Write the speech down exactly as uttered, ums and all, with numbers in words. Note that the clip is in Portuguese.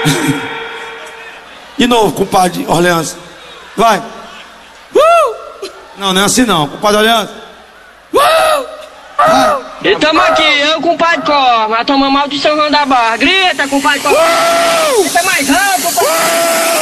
De novo, compadre Orleans. Vai. Uh! Não, não é assim não, compadre Orleans. Uh! Vai. E tamo aqui, eu, compadre Cor, mas tomamos mal de São João da Barra. Grita, compadre Cor. Uh! Grita mais alto, compadre. Uh!